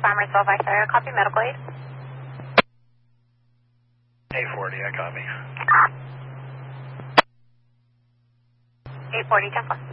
Farmers Sulphur, sir. Copy medical aid. 840, I copy. 840, 10-4.